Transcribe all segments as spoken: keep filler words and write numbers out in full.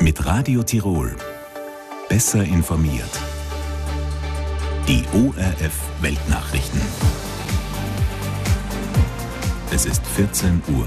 Mit Radio Tirol. Besser informiert. Die O R F Weltnachrichten. Es ist vierzehn Uhr.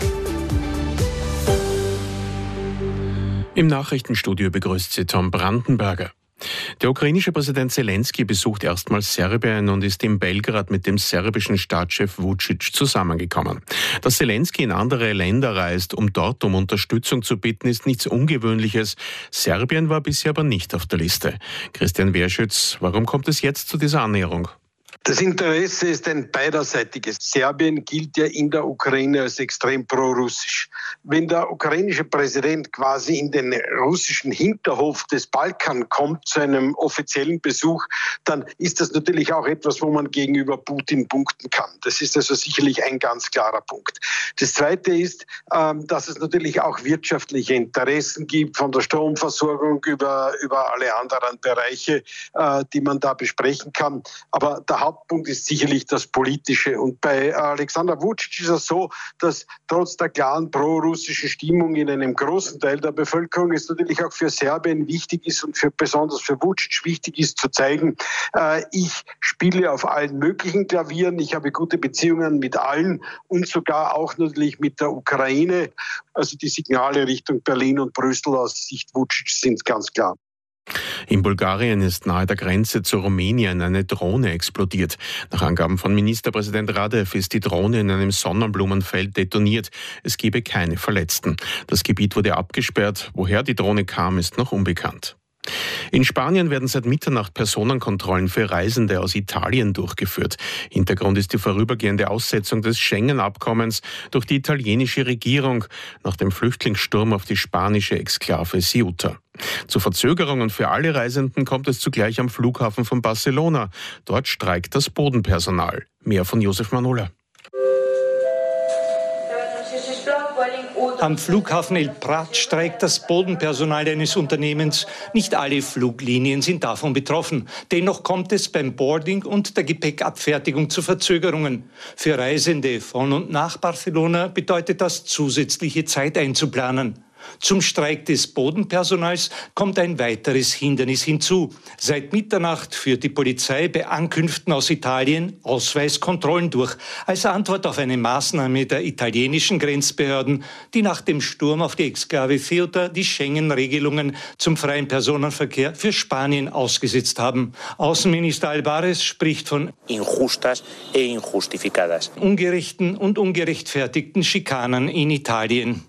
Im Nachrichtenstudio begrüßt Sie Tom Brandenberger. Der ukrainische Präsident Zelensky besucht erstmals Serbien und ist in Belgrad mit dem serbischen Staatschef Vučić zusammengekommen. Dass Zelensky in andere Länder reist, um dort um Unterstützung zu bitten, ist nichts Ungewöhnliches. Serbien war bisher aber nicht auf der Liste. Christian Werschütz, warum kommt es jetzt zu dieser Annäherung? Das Interesse ist ein beiderseitiges. Serbien gilt ja in der Ukraine als extrem pro-russisch. Wenn der ukrainische Präsident quasi in den russischen Hinterhof des Balkan kommt zu einem offiziellen Besuch, dann ist das natürlich auch etwas, wo man gegenüber Putin punkten kann. Das ist also sicherlich ein ganz klarer Punkt. Das Zweite ist, dass es natürlich auch wirtschaftliche Interessen gibt, von der Stromversorgung über, über alle anderen Bereiche, die man da besprechen kann. Aber der Hauptpunkt ist sicherlich das Politische. Und bei Alexander Vučić ist es so, dass trotz der klaren pro-russischen Stimmung in einem großen Teil der Bevölkerung es natürlich auch für Serbien wichtig ist und für, besonders für Vučić wichtig ist, zu zeigen, äh, ich spiele auf allen möglichen Klavieren, ich habe gute Beziehungen mit allen und sogar auch natürlich mit der Ukraine. Also die Signale Richtung Berlin und Brüssel aus Sicht Vučić sind ganz klar. In Bulgarien ist nahe der Grenze zu Rumänien eine Drohne explodiert. Nach Angaben von Ministerpräsident Radev ist die Drohne in einem Sonnenblumenfeld detoniert. Es gebe keine Verletzten. Das Gebiet wurde abgesperrt. Woher die Drohne kam, ist noch unbekannt. In Spanien werden seit Mitternacht Personenkontrollen für Reisende aus Italien durchgeführt. Hintergrund ist die vorübergehende Aussetzung des Schengen-Abkommens durch die italienische Regierung nach dem Flüchtlingssturm auf die spanische Exklave Ceuta. Zu Verzögerungen für alle Reisenden kommt es zugleich am Flughafen von Barcelona. Dort streikt das Bodenpersonal. Mehr von Josef Manola. Am Flughafen El Prat streikt das Bodenpersonal eines Unternehmens. Nicht alle Fluglinien sind davon betroffen. Dennoch kommt es beim Boarding und der Gepäckabfertigung zu Verzögerungen. Für Reisende von und nach Barcelona bedeutet das, zusätzliche Zeit einzuplanen. Zum Streik des Bodenpersonals kommt ein weiteres Hindernis hinzu. Seit Mitternacht führt die Polizei bei Ankünften aus Italien Ausweiskontrollen durch, als Antwort auf eine Maßnahme der italienischen Grenzbehörden, die nach dem Sturm auf die Exklave Ceuta die Schengen-Regelungen zum freien Personenverkehr für Spanien ausgesetzt haben. Außenminister Álvarez spricht von injustas e injustificadas, ungerechten und ungerechtfertigten Schikanen in Italien.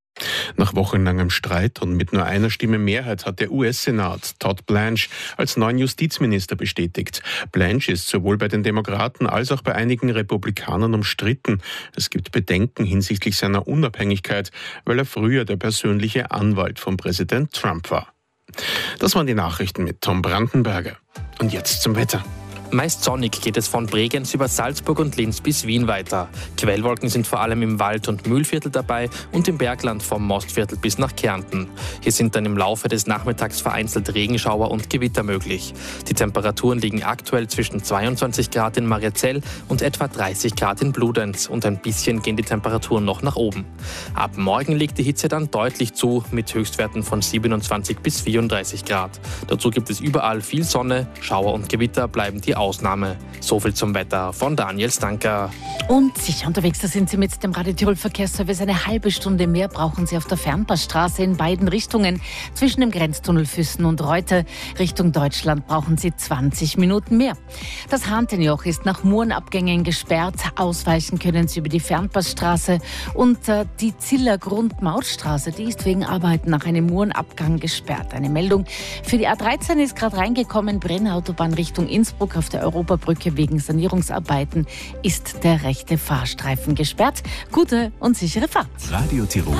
Nach wochenlangem Streit und mit nur einer Stimme Mehrheit hat der U S-Senat Todd Blanche als neuen Justizminister bestätigt. Blanche ist sowohl bei den Demokraten als auch bei einigen Republikanern umstritten. Es gibt Bedenken hinsichtlich seiner Unabhängigkeit, weil er früher der persönliche Anwalt von Präsident Trump war. Das waren die Nachrichten mit Tom Brandenberger. Und jetzt zum Wetter. Meist sonnig geht es von Bregenz über Salzburg und Linz bis Wien weiter. Quellwolken sind vor allem im Wald- und Mühlviertel dabei und im Bergland vom Mostviertel bis nach Kärnten. Hier sind dann im Laufe des Nachmittags vereinzelt Regenschauer und Gewitter möglich. Die Temperaturen liegen aktuell zwischen zweiundzwanzig Grad in Mariazell und etwa dreißig Grad in Bludenz und ein bisschen gehen die Temperaturen noch nach oben. Ab morgen legt die Hitze dann deutlich zu mit Höchstwerten von siebenundzwanzig bis vierunddreißig Grad. Dazu gibt es überall viel Sonne, Schauer und Gewitter bleiben die Ausnahme. So viel zum Wetter von Daniel Stanker. Und sicher unterwegs, da sind Sie mit dem Radio Tirol Verkehrsservice. Eine halbe Stunde mehr brauchen Sie auf der Fernpassstraße in beiden Richtungen. Zwischen dem Grenztunnel Füssen und Reute Richtung Deutschland brauchen Sie zwanzig Minuten mehr. Das Hahntenjoch ist nach Murenabgängen gesperrt. Ausweichen können Sie über die Fernpassstraße. Und äh, die Ziller Grundmautstraße, die ist wegen Arbeiten nach einem Murenabgang gesperrt. Eine Meldung für die A dreizehn ist gerade reingekommen. Brennerautobahn Richtung Innsbruck auf der Europabrücke wegen Sanierungsarbeiten ist der rechte Fahrstreifen gesperrt. Gute und sichere Fahrt. Radio Tirol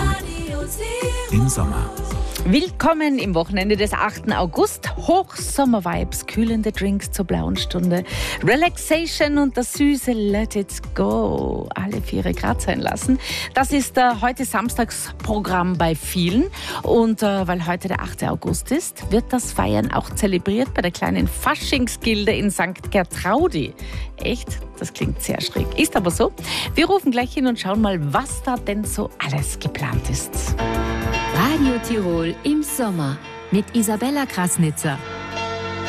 im Sommer. Willkommen im Wochenende des achten August. Hochsommer-Vibes, kühlende Drinks zur blauen Stunde, Relaxation und das süße Let It Go. Alle vier Grad sein lassen. Das ist äh, heute Samstagsprogramm bei vielen. Und äh, weil heute der achte August ist, wird das Feiern auch zelebriert bei der kleinen Faschingsgilde in Sankt Gertraudi. Echt? Das klingt sehr schräg. Ist aber so. Wir rufen gleich hin und schauen mal, was da denn so alles geplant ist. Radio Radio Tirol im Sommer mit Isabella Krasnitzer.